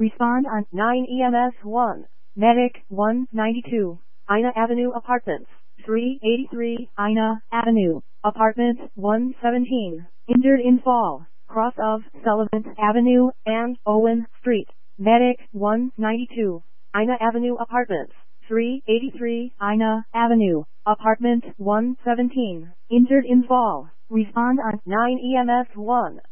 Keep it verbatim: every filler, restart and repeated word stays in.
Respond on nine E M S one. Medic one ninety-two. Ina Avenue Apartments. three eighty-three Ina Avenue. Apartment one seventeen. Injured in fall. Cross of Sullivan Avenue and Owen Street. Medic one ninety-two. Ina Avenue Apartments. three eighty-three Ina Avenue. Apartment one seventeen. Injured in fall. Respond on nine E M S one.